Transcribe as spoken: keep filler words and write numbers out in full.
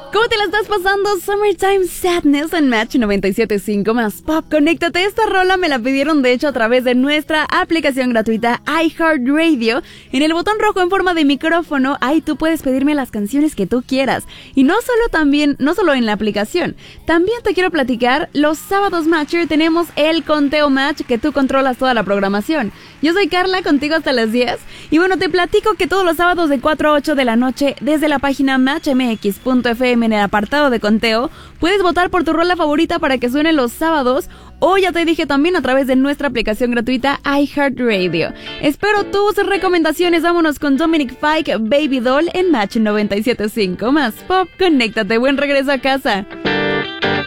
¿Cómo te la estás pasando? Summertime Sadness en Match noventa y siete punto cinco más Pop. Conéctate, esta rola me la pidieron de hecho a través de nuestra aplicación gratuita iHeartRadio. En el botón rojo en forma de micrófono, ahí tú puedes pedirme las canciones que tú quieras. Y no solo también, no solo en la aplicación, también te quiero platicar, los sábados Matcher tenemos el conteo Match, que tú controlas toda la programación. Yo soy Carla, contigo hasta las diez. Y bueno, te platico que todos los sábados de cuatro a ocho de la noche, desde la página match m x punto f m en el apartado de conteo, puedes votar por tu rola favorita para que suene los sábados, o ya te dije también a través de nuestra aplicación gratuita iHeartRadio. Espero tus recomendaciones. Vámonos con Dominic Fike, Baby Doll en Match noventa y siete punto cinco más Pop. Conéctate, buen regreso a casa.